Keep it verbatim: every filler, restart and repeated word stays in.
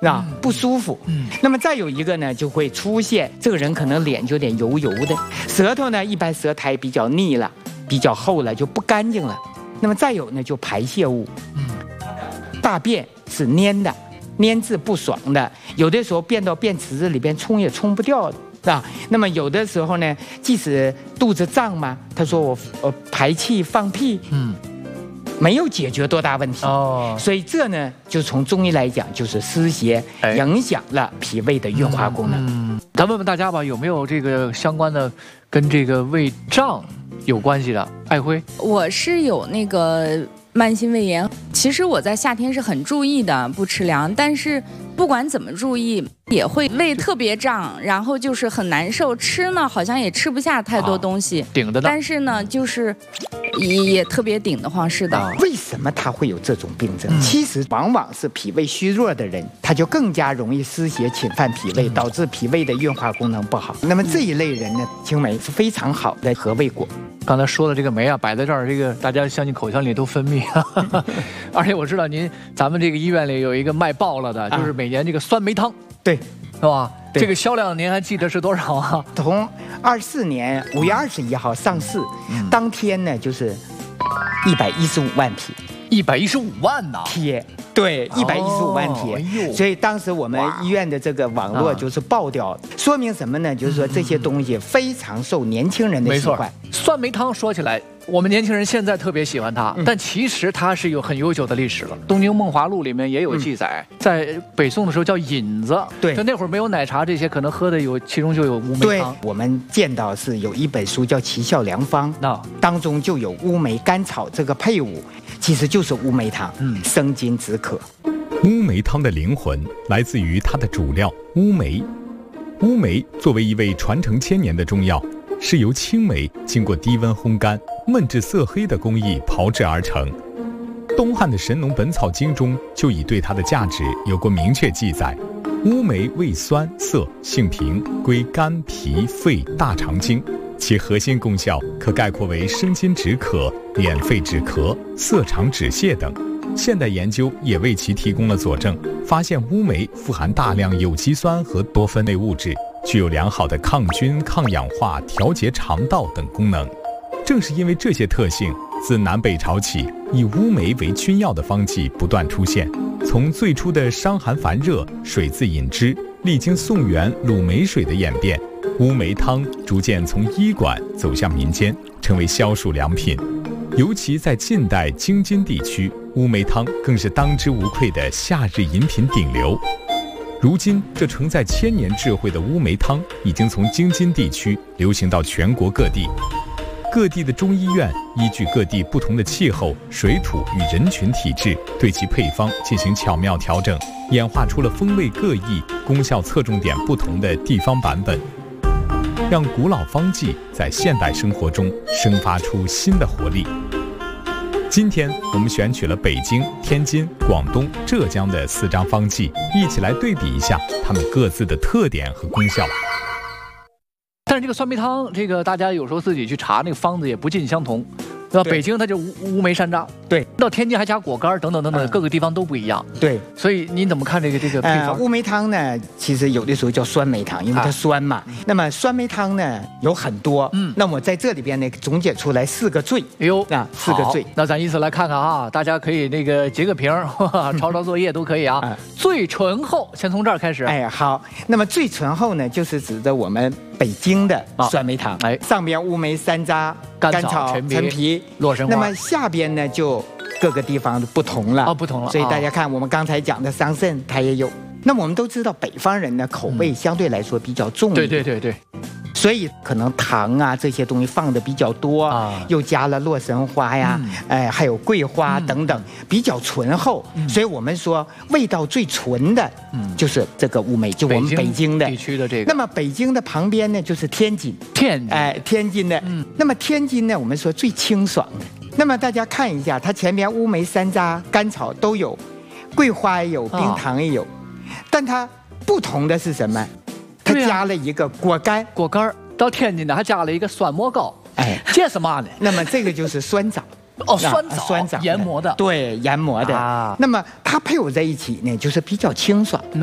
啊，不舒服。嗯，那么再有一个呢，就会出现这个人可能脸就有点油油的，舌头呢一般舌苔比较腻了，比较厚了，就不干净了。那么再有呢，就排泄物，嗯，大便是黏的，黏滞不爽的，有的时候便到便池子里边冲也冲不掉的。啊，那么有的时候呢，即使肚子胀嘛，他说我呃排气放屁，嗯，没有解决多大问题哦。所以这呢，就从中医来讲，就是湿邪影响了脾胃的运化功能。 嗯，咱问问大家吧，有没有这个相关的跟这个胃胀有关系的？爱辉， 我是有那个慢性胃炎，其实我在夏天是很注意的，不吃凉，但是不管怎么注意，也会胃特别胀，然后就是很难受，吃呢好像也吃不下太多东西， 顶的呢， 但是呢就是也也特别顶得慌。是的， 为什么他会有这种病症？嗯、其实往往是脾胃虚弱的人，他就更加容易湿邪侵犯脾胃，导致脾胃的运化功能不好。那么这一类人呢，青梅是非常好的和胃果。 刚才说的这个酶啊，摆在这儿，这个大家相信口腔里都分泌，而且我知道您咱们这个医院里有一个卖爆了的，就是每年这个酸梅汤， 对， 是吧？这个销量您还记得是多少啊？ 从二四年五月二十一号上市，嗯、当天呢就是一百一十五万帖， 一百一十五万呐帖。对，一百一十五万帖、哦，所以当时我们医院的这个网络就是爆掉，说明什么呢？就是说这些东西非常受年轻人的喜欢。 酸梅汤说起来，我们年轻人现在特别喜欢它，嗯、但其实它是有很悠久的历史了。《东京梦华录》里面也有记载，嗯、在北宋的时候叫引子，对，就那会儿没有奶茶这些，可能喝的有，其中就有乌梅汤。 我们见到是有一本书叫《奇效良方》，那当中就有乌梅甘草这个配伍。其实就是乌梅汤，嗯，生津止渴。 乌梅汤的灵魂来自于它的主料乌梅。乌梅作为一味传承千年的中药，是由青梅经过低温烘干、焖至色黑的工艺炮制而成。东汉的《神农本草经》中就已对它的价值有过明确记载。乌梅味酸涩，性平，归肝脾肺大肠经。其核心功效可概括为生津止渴、敛肺止咳、涩肠止泻等。现代研究也为其提供了佐证，发现乌梅富含大量有机酸和多酚类物质，具有良好的抗菌、抗氧化、调节肠道等功能。正是因为这些特性，自南北朝起，以乌梅为君药的方剂不断出现。从最初的伤寒烦热、水自饮之，历经宋元卤梅水的演变，乌梅汤逐渐从医馆走向民间，成为消暑良品。尤其在近代京津地区，乌梅汤更是当之无愧的夏日饮品顶流。如今，这承载千年智慧的乌梅汤已经从京津地区流行到全国各地。各地的中医院依据各地不同的气候、水土与人群体质，对其配方进行巧妙调整，演化出了风味各异、功效侧重点不同的地方版本，让古老方剂在现代生活中生发出新的活力。今天我们选取了北京、天津、广东、浙江的四张方剂，一起来对比一下它们各自的特点和功效。 但是这个酸梅汤，这个大家有时候自己去查那个方子也不尽相同。那北京它就乌乌梅山楂， 对， 到天津还加果干等等等等，各个地方都不一样。 对， 所以您怎么看这个这个配方？ 呃、乌梅汤呢，其实有的时候叫酸梅汤，因为它酸嘛。啊、那么酸梅汤呢有很多，嗯，那我在这里边呢总结出来四个最。 哎呦， 啊，四个最。 那咱依次来看看啊，大家可以那个截个屏，抄抄作业都可以啊。嗯、最醇厚，先从这儿开始。 哎，好，那么最醇厚呢，就是指的我们北京的酸梅汤。哎、啊，上边乌梅、山楂、甘草、陈皮。洛神花。那么下边呢，就各个地方不同了， 哦，不同了。 所以大家看，我们刚才讲的桑葚，它也有。那么我们都知道，北方人呢口味相对来说比较重一点， 对对对对。 所以可能糖啊这些东西放的比较多，啊、又加了洛神花呀，嗯、哎，还有桂花等等，嗯、比较醇厚。嗯、所以我们说味道最纯的，嗯，就是这个乌梅，就我们北京的地区的这个。 那么北京的旁边呢，就是天津， 天津， 哎，天津的。嗯，那么天津呢，我们说最清爽的。那么大家看一下，它前面乌梅、山楂、甘草都有，桂花也有，冰糖也有，哦、但它不同的是什么？它加了一个果干， 果干到天津呢还加了一个酸蘑膏，哎，这是嘛呢？ 那么这个就是酸枣。 哦，酸枣， 酸枣研磨的， 对，研磨的。啊、那么它配伍在一起呢，就是比较清爽。